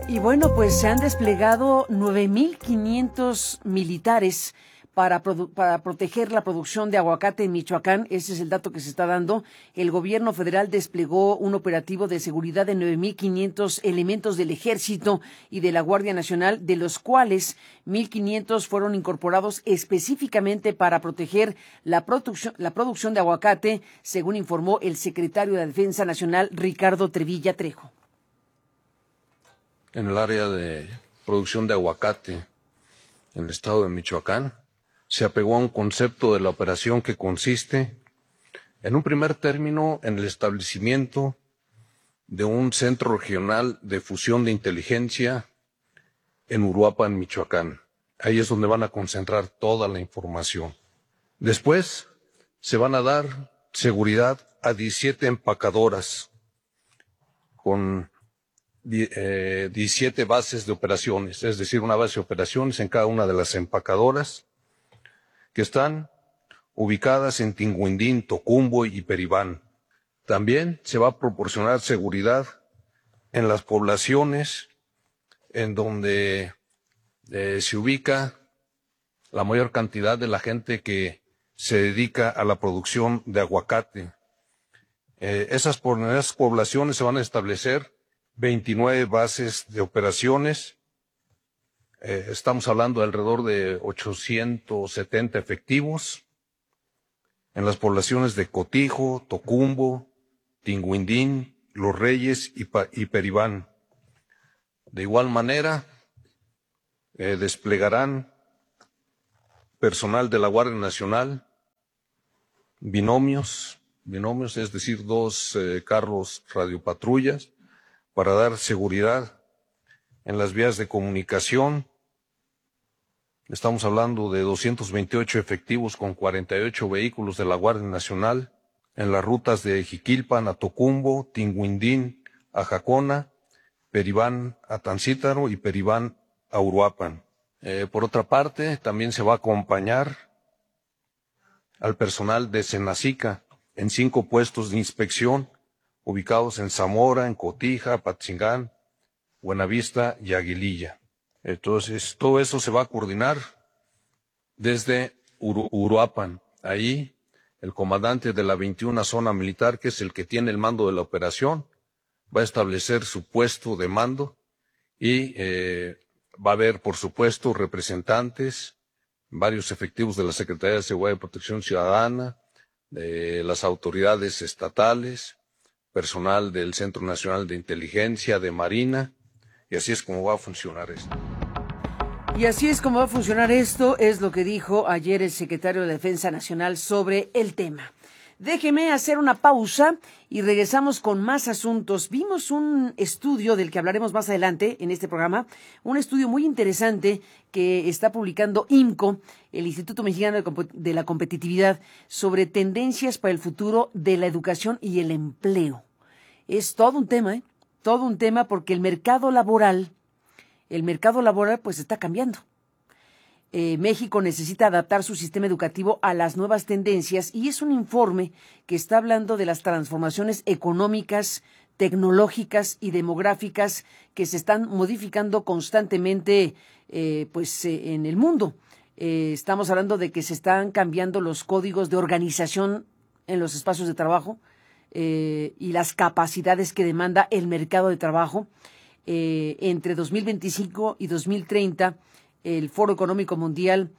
Y bueno, pues se han desplegado 9,500 militares para proteger la producción de aguacate en Michoacán. Ese es el dato que se está dando. El gobierno federal desplegó un operativo de seguridad de 9,500 elementos del Ejército y de la Guardia Nacional, de los cuales 1,500 fueron incorporados específicamente para proteger la producción de aguacate, según informó el secretario de Defensa Nacional, Ricardo Trevilla Trejo. En el área de producción de aguacate en el estado de Michoacán, se apegó a un concepto de la operación que consiste, en un primer término, en el establecimiento de un centro regional de fusión de inteligencia en Uruapan, Michoacán. Ahí es donde van a concentrar toda la información. Después, se van a dar seguridad a 17 empacadoras con 17 bases de operaciones, es decir, una base de operaciones en cada una de las empacadoras que están ubicadas en Tinguindín, Tocumbo y Peribán. También se va a proporcionar seguridad en las poblaciones en donde se ubica la mayor cantidad de la gente que se dedica a la producción de aguacate. Esas poblaciones se van a establecer 29 bases de operaciones. Estamos hablando de alrededor de 870 efectivos en las poblaciones de Cotijo, Tocumbo, Tinguindín, Los Reyes y Peribán. De igual manera, desplegarán personal de la Guardia Nacional, binomios, es decir, 2 carros radiopatrullas, para dar seguridad en las vías de comunicación. Estamos hablando de 228 efectivos con 48 vehículos de la Guardia Nacional en las rutas de Jiquilpan a Tocumbo, Tinguindín a Jacona, Peribán a Tancítaro y Peribán a Uruapan. Por otra parte, también se va a acompañar al personal de Senacica en 5 puestos de inspección ubicados en Zamora, en Cotija, Patzingán, Buenavista y Aguililla. Entonces, todo eso se va a coordinar desde Uruapan. Ahí, el comandante de la 21 Zona Militar, que es el que tiene el mando de la operación, va a establecer su puesto de mando y va a haber, por supuesto, representantes, varios efectivos de la Secretaría de Seguridad y Protección Ciudadana, de las autoridades estatales, personal del Centro Nacional de Inteligencia, de Marina, y así es como va a funcionar esto. Y así es como va a funcionar esto, es lo que dijo ayer el secretario de Defensa Nacional sobre el tema. Déjeme hacer una pausa y regresamos con más asuntos. Vimos un estudio del que hablaremos más adelante en este programa, un estudio muy interesante que está publicando IMCO, el Instituto Mexicano de la Competitividad, sobre tendencias para el futuro de la educación y el empleo. Es todo un tema, todo un tema, porque el mercado laboral pues está cambiando. México necesita adaptar su sistema educativo a las nuevas tendencias y es un informe que está hablando de las transformaciones económicas, tecnológicas y demográficas que se están modificando constantemente en el mundo. Estamos hablando de que se están cambiando los códigos de organización en los espacios de trabajo y las capacidades que demanda el mercado de trabajo. Entre 2025 y 2030, el Foro Económico Mundial,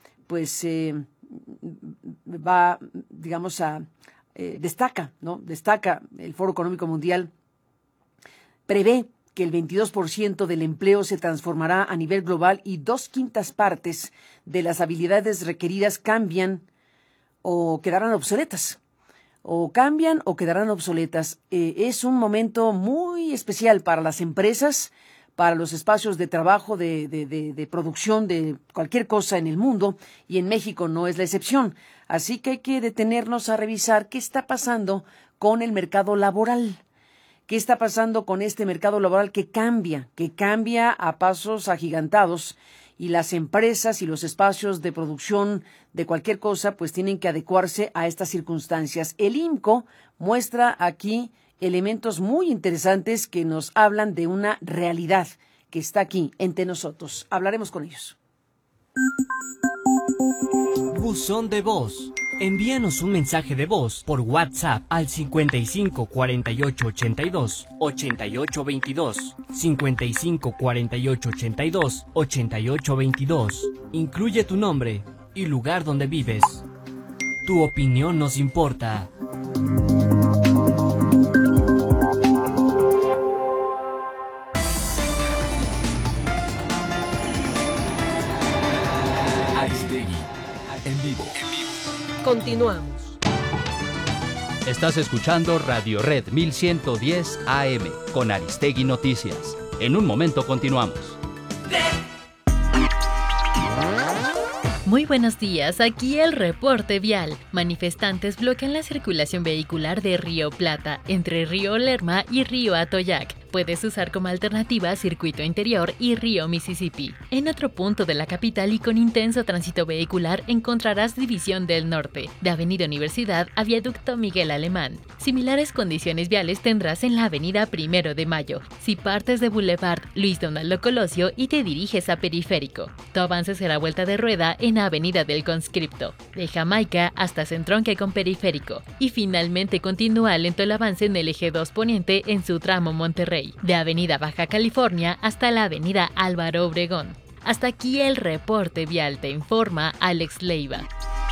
va, digamos, destaca el Foro Económico Mundial, prevé que el 22% del empleo se transformará a nivel global y 2/5 partes de las habilidades requeridas cambian o quedarán obsoletas. Es un momento muy especial para las empresas, para los espacios de trabajo, de producción de cualquier cosa en el mundo, y en México no es la excepción. Así que hay que detenernos a revisar qué está pasando con el mercado laboral. ¿Qué está pasando con este mercado laboral que cambia a pasos agigantados? Y las empresas y los espacios de producción de cualquier cosa pues tienen que adecuarse a estas circunstancias. El IMCO muestra aquí elementos muy interesantes que nos hablan de una realidad que está aquí entre nosotros. Hablaremos con ellos. Buzón de voz. Envíanos un mensaje de voz por WhatsApp al 55 48 82 88 22, 55 48 82 88 22. Incluye tu nombre y lugar donde vives. Tu opinión nos importa. Aristegui, en vivo. Continuamos. Estás escuchando Radio Red 1110 AM con Aristegui Noticias. En un momento continuamos. Muy buenos días, aquí el reporte vial. Manifestantes bloquean la circulación vehicular de Río Plata, entre Río Lerma y Río Atoyac. Puedes usar como alternativa Circuito Interior y Río Mississippi. En otro punto de la capital y con intenso tránsito vehicular encontrarás División del Norte, de Avenida Universidad a Viaducto Miguel Alemán. Similares condiciones viales tendrás en la Avenida 1 de Mayo, si partes de Boulevard Luis Donaldo Colosio y te diriges a Periférico. Tu avance será vuelta de rueda en Avenida del Conscripto, de Jamaica hasta Centronque con Periférico. Y finalmente continúa lento el avance en el eje 2 Poniente en su tramo Monterrey, de Avenida Baja California hasta la Avenida Álvaro Obregón. Hasta aquí el reporte vial, te informa Alex Leiva.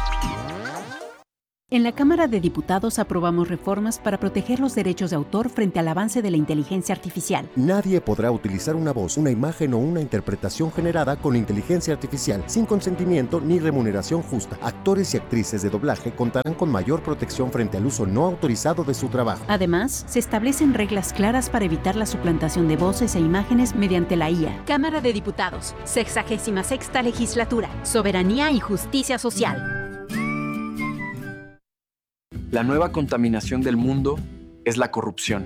En la Cámara de Diputados aprobamos reformas para proteger los derechos de autor frente al avance de la inteligencia artificial. Nadie podrá utilizar una voz, una imagen o una interpretación generada con inteligencia artificial sin consentimiento ni remuneración justa. Actores y actrices de doblaje contarán con mayor protección frente al uso no autorizado de su trabajo. Además, se establecen reglas claras para evitar la suplantación de voces e imágenes mediante la IA. Cámara de Diputados, 66ª Legislatura, Soberanía y Justicia Social. La nueva contaminación del mundo es la corrupción.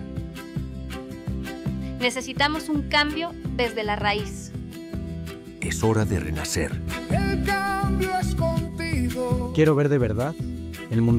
Necesitamos un cambio desde la raíz. Es hora de renacer. El cambio es contigo. Quiero ver de verdad el mundo